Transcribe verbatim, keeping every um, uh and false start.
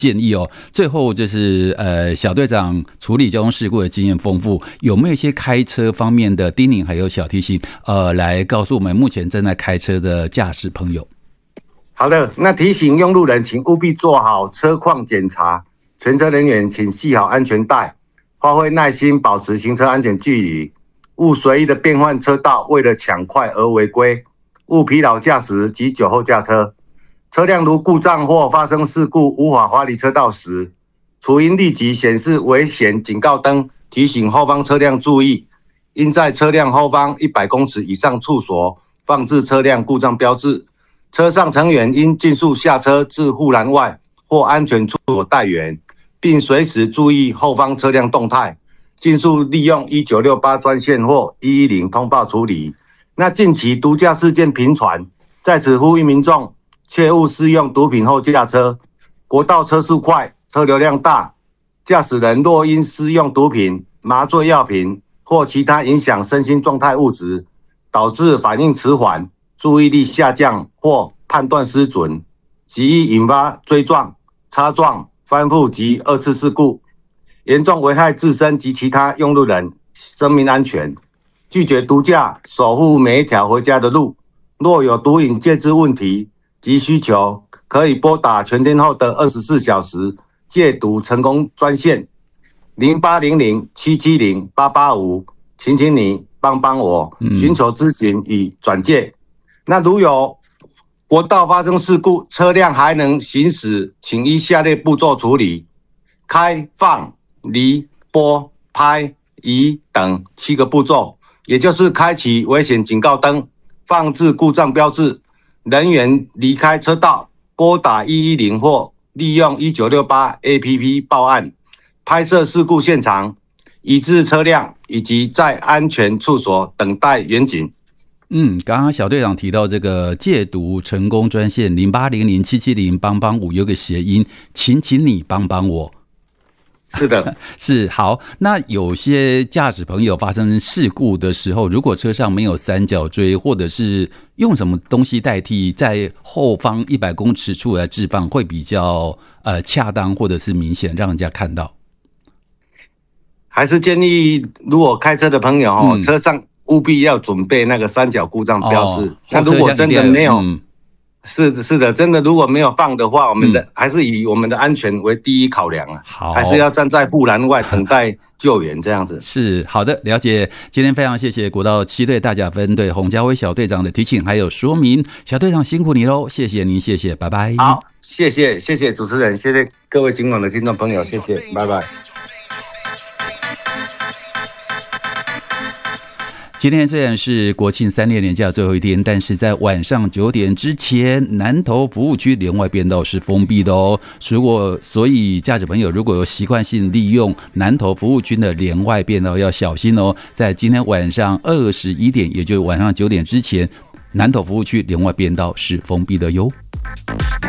建议哦。最后就是呃，小队长处理交通事故的经验丰富，有没有一些开车方面的叮咛还有小提醒，呃，来告诉我们目前正在开车的驾驶朋友？ 好的，那提醒用路人，请务必做好车况检查，全车人员请系好安全带，发挥耐心，保持行车安全距离，勿随意的变换车道，为了抢快而违规，勿疲劳驾驶及酒后驾车。车辆如故障或发生事故无法滑离车道时，除应立即显示危险警告灯，提醒后方车辆注意，应在车辆后方一百公尺以上处所放置车辆故障标志。车上成员应尽速下车至护栏外或安全处所待援，并随时注意后方车辆动态，尽速利用一九六八专线或一一零通报处理。那近期毒驾事件频传，在此呼吁民众切勿施用毒品后驾车。国道车速快，车流量大，驾驶人若因施用毒品、麻醉药品或其他影响身心状态物质，导致反应迟缓、注意力下降或判断失准，极易引发追撞、擦撞、翻覆及二次事故，严重危害自身及其他用路人生命安全。拒绝毒驾，守护每一条回家的路。若有毒瘾戒治问题及需求，可以拨打全天候的二十四小时戒毒成功专线零八零零七七零八八五，请请你帮帮我，寻求咨询与转介。那如有国道发生事故，车辆还能行驶，请依下列步骤处理：开、放、离、拨、拍、移等七个步骤，也就是开启危险警告灯，放置故障标志，人员离开车道，拨打一一零或利用一九六八 A P P 报案，拍摄事故现场，移置车辆，以及在安全处所等待员警。 嗯，刚刚小队长提到这个戒毒成功专线零八零零七七零帮帮五有个谐音，请请你帮帮我。 是的， 是好。那有些驾驶朋友发生事故的时候，如果车上没有三角锥，或者是用什么东西代替，在后方一百公尺处来置放，会比较呃恰当，或者是明显让人家看到。 还是建议，如果开车的朋友哦，嗯、车上务必要准备那个三角故障标志。那、哦、如果真的没有，嗯、是的，是的，真的如果没有放的话，我们的、嗯、还是以我们的安全为第一考量啊。好，还是要站在护栏外等待救援，这样子。 是好的，了解。今天非常谢谢国道七队大甲分队洪家辉小队长的提醒还有说明，小队长辛苦你喽，谢谢您，谢谢，拜拜。 好，谢谢，谢谢主持人，谢谢各位警广的听众朋友，谢谢，拜拜。 今天虽然是国庆三连连假最后一天，但是在晚上九点之前，南投服务区连外变道是封闭的哦。如果所以驾驶朋友如果有习惯性利用南投服务区的连外变道，要小心哦。在今天晚上二十一点，也就是晚上九点之前，南投服务区连外变道是封闭的哟。